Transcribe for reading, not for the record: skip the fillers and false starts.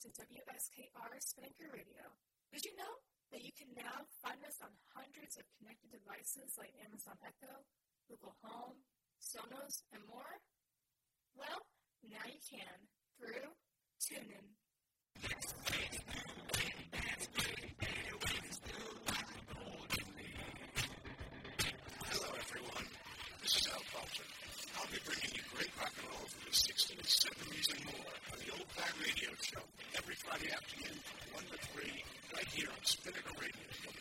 to WSKR Spinnaker Radio. Did you know that you can now find us on hundreds of connected devices like Amazon Echo, Google Home, Sonos, and more? Well, now you can through TuneIn. Hello, everyone. This is Al Carlton. I'll be bringing you great rock and roll from the 60s, 70s, and more on the Old Time Radio Show every Friday afternoon from 1 to 3 right here on Spinnaker Radio.